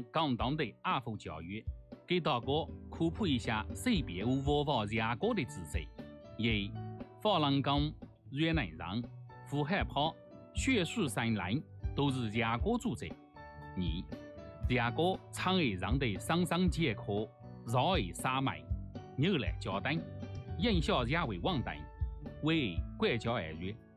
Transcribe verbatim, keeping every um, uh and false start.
广东的阿福教育，给大家科普一下水别无文化热歌的知识。一、法轮功、越南人、呼海泡、血树山兰都是热歌组织。二、热歌唱而让得伤伤解渴，绕而杀脉，扭来交单，眼下热为王丹，为管教而悦。